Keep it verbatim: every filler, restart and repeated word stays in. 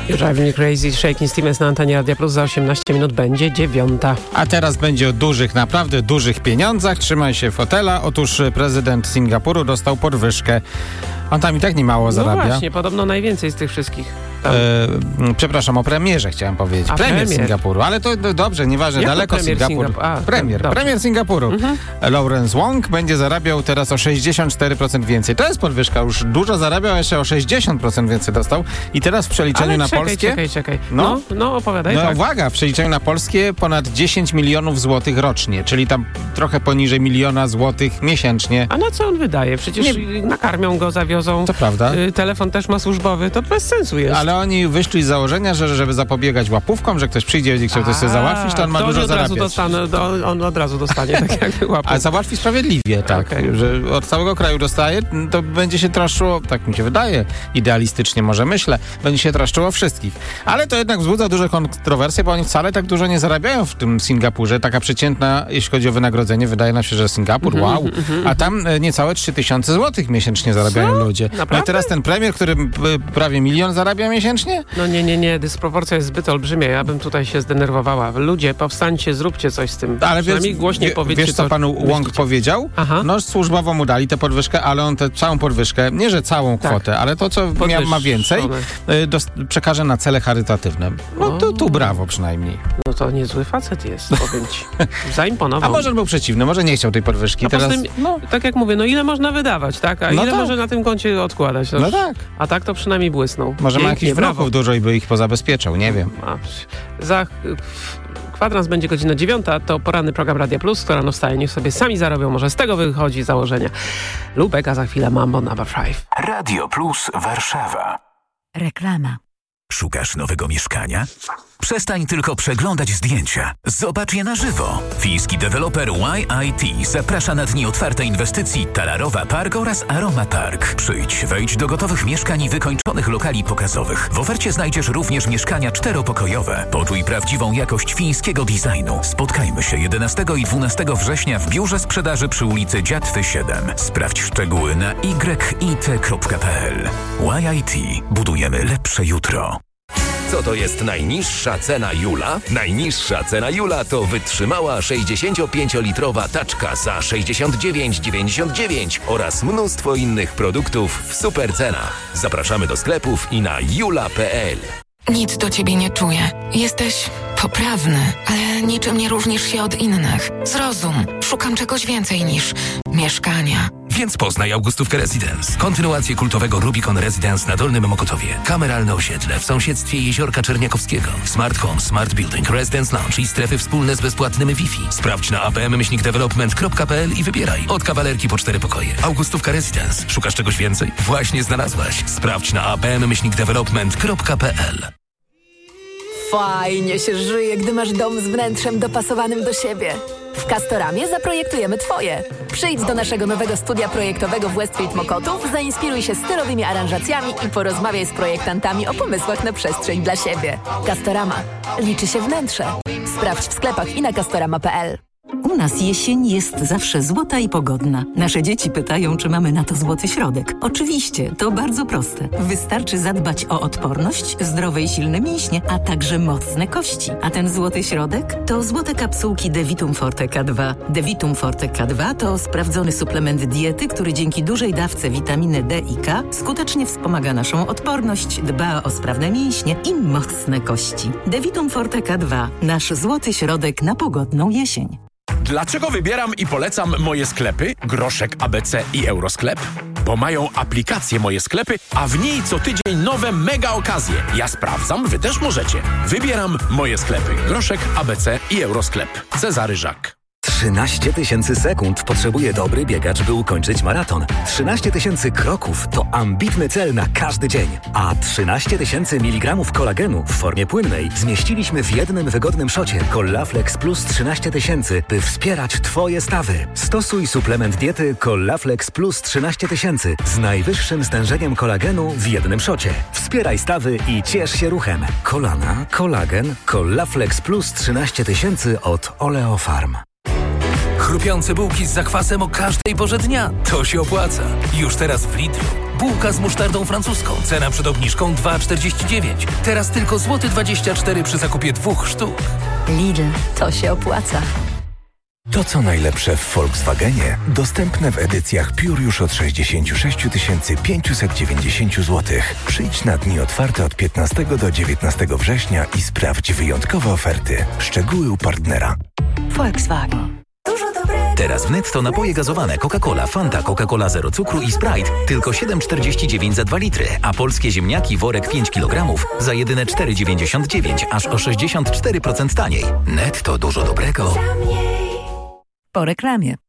You Drive Me Crazy, Shakin' Stevens na antenie Radia Plus. Za osiemnaście minut będzie dziewiąta. A teraz będzie o dużych, naprawdę dużych pieniądzach. Trzymaj się fotela. Otóż prezydent Singapuru dostał podwyżkę. On tam i tak nie mało zarabia. No właśnie, podobno najwięcej z tych wszystkich. E, przepraszam, o premierze chciałem powiedzieć. A, premier, premier Singapuru, ale to, to dobrze, nieważne, Jak daleko premier Singapur. Singap- A, premier, dobrze. premier Singapuru. Mhm. Lawrence Wong będzie zarabiał teraz o sześćdziesiąt cztery procent więcej. To jest podwyżka, już dużo zarabiał, a jeszcze o sześćdziesiąt procent więcej dostał. I teraz w przeliczeniu ale na czekaj, polskie... czekaj, czekaj. No, no, no opowiadaj. No tak. uwaga, w przeliczeniu na polskie ponad dziesięć milionów złotych rocznie, czyli tam trochę poniżej miliona złotych miesięcznie. A na co on wydaje? Przecież Nie. nakarmią go, zawiozą. To prawda. Y, telefon też ma służbowy, to bez sensu jest. Ale oni wyszli z założenia, że żeby zapobiegać łapówkom, że ktoś przyjdzie, będzie chciał coś sobie załatwić, to on ma to dużo od razu zarabiać. dostanę, to on od razu dostanie, tak jakby łapą. Ale załatwi sprawiedliwie, tak, Okay. że od całego kraju dostaje, to będzie się troszczyło, tak mi się wydaje, idealistycznie może myślę, będzie się troszczyło wszystkich. Ale to jednak wzbudza duże kontrowersje, bo oni wcale tak dużo nie zarabiają w tym Singapurze. Taka przeciętna, jeśli chodzi o wynagrodzenie, wydaje nam się, że Singapur, Mm-hmm, wow, mm-hmm. a tam e, niecałe trzy tysiące złotych miesięcznie zarabiają Co? ludzie. Naprawdę? No i teraz ten premier, który m, prawie milion zarabia miesięcznie? No nie, nie, nie, dysproporcja jest zbyt olbrzymia, ja bym tutaj się zdenerwowała. Ludzie, powstańcie, zróbcie coś z tym. Ale Przynajmniej wiesz, głośniej wie, powiedzcie, wiesz, co panu Wong myślicie. powiedział? Aha. No służbowo mu dali tę podwyżkę, ale on tę całą podwyżkę, nie że całą Tak. kwotę, ale to, co mia, ma więcej, y, dos, przekaże na cele charytatywne. No tu, tu brawo przynajmniej. No to niezły facet jest, powiem ci. Zaimponował. A może on był przeciwny, może nie chciał tej podwyżki. A poza Teraz, tym, no, tak jak mówię, no ile można wydawać, tak? A No ile tak. może na tym koncie odkładać? no tak. A tak to przynajmniej błysnął. Może ma Pięknie, jakichś brawo. wnuków dużo i by ich pozabezpieczał, nie wiem. A, za kwadrans będzie godzina dziewiąta, to poranny program Radia Plus, kto rano wstaje, niech sobie sami zarobią, może z tego wychodzi założenia. Lubek, a za chwilę Mambo number five. Radio Plus Warszawa. Reklama. Szukasz nowego mieszkania? Przestań tylko przeglądać zdjęcia. Zobacz je na żywo. Fiński deweloper Y I T zaprasza na dni otwartej inwestycji Talarowa Park oraz Aroma Park. Przyjdź, wejdź do gotowych mieszkań i wykończonych lokali pokazowych. W ofercie znajdziesz również mieszkania czteropokojowe. Poczuj prawdziwą jakość fińskiego designu. Spotkajmy się jedenastego i dwunastego września w biurze sprzedaży przy ulicy Dziatwy siedem. Sprawdź szczegóły na y i t kropka p l. Y I T. Budujemy lepsze jutro. Co to jest najniższa cena Jula? Najniższa cena Jula to wytrzymała sześćdziesięciopięciolitrowa taczka za sześćdziesiąt dziewięć dziewięćdziesiąt dziewięć oraz mnóstwo innych produktów w super cenach. Zapraszamy do sklepów i na jula kropka p l. Nic do ciebie nie czuję. Jesteś poprawny, ale niczym nie różnisz się od innych. Zrozum, szukam czegoś więcej niż mieszkania. Więc poznaj Augustówkę Residence. Kontynuację kultowego Rubicon Residence na Dolnym Mokotowie. Kameralne osiedle w sąsiedztwie Jeziorka Czerniakowskiego. Smart Home, Smart Building, Residence Lounge i strefy wspólne z bezpłatnym Wi-Fi. Sprawdź na a p m myślnik development kropka p l i wybieraj. Od kawalerki po cztery pokoje. Augustówka Residence. Szukasz czegoś więcej? Właśnie znalazłaś. Sprawdź na a p m myślnik development kropka p l. Fajnie się żyje, gdy masz dom z wnętrzem dopasowanym do siebie. W Castoramie zaprojektujemy Twoje. Przyjdź do naszego nowego studia projektowego w Westfield Mokotów, zainspiruj się stylowymi aranżacjami i porozmawiaj z projektantami o pomysłach na przestrzeń dla siebie. Castorama. Liczy się wnętrze. Sprawdź w sklepach i na castorama kropka p l. U nas jesień jest zawsze złota i pogodna. Nasze dzieci pytają, czy mamy na to złoty środek. Oczywiście, to bardzo proste. Wystarczy zadbać o odporność, zdrowe i silne mięśnie, a także mocne kości. A ten złoty środek to złote kapsułki Devitum Forte K dwa. Devitum Forte K dwa to sprawdzony suplement diety, który dzięki dużej dawce witaminy D i K skutecznie wspomaga naszą odporność, dba o sprawne mięśnie i mocne kości. Devitum Forte K dwa. Nasz złoty środek na pogodną jesień. Dlaczego wybieram i polecam moje sklepy, Groszek, A B C i Eurosklep? Bo mają aplikację Moje Sklepy, a w niej co tydzień nowe mega okazje. Ja sprawdzam, wy też możecie. Wybieram Moje Sklepy, Groszek, A B C i Eurosklep. Cezary Żak. trzynaście tysięcy sekund potrzebuje dobry biegacz, by ukończyć maraton. trzynaście tysięcy kroków to ambitny cel na każdy dzień. A trzynaście tysięcy miligramów kolagenu w formie płynnej zmieściliśmy w jednym wygodnym szocie Collaflex Plus trzynaście tysięcy, by wspierać Twoje stawy. Stosuj suplement diety Collaflex Plus trzynaście tysięcy z najwyższym stężeniem kolagenu w jednym szocie. Wspieraj stawy i ciesz się ruchem. Kolana, kolagen, Collaflex Plus trzynaście tysięcy od Oleofarm. Chrupiące bułki z zakwasem o każdej porze dnia. To się opłaca. Już teraz w Lidlu. Bułka z musztardą francuską. Cena przed obniżką dwa czterdzieści dziewięć. Teraz tylko złoty dwadzieścia cztery przy zakupie dwóch sztuk. Lidl, to się opłaca. To, co najlepsze w Volkswagenie, dostępne w edycjach Pure już od sześćdziesiąt sześć tysięcy pięćset dziewięćdziesiąt złotych. Przyjdź na dni otwarte od piętnastego do dziewiętnastego września i sprawdź wyjątkowe oferty. Szczegóły u partnera. Volkswagen. Teraz w Netto napoje gazowane Coca-Cola, Fanta, Coca-Cola Zero Cukru i Sprite tylko siedem czterdzieści dziewięć za dwa litry, a polskie ziemniaki worek pięć kilogramów za jedyne cztery dziewięćdziesiąt dziewięć, aż o sześćdziesiąt cztery procent taniej. Netto, dużo dobrego. Po reklamie.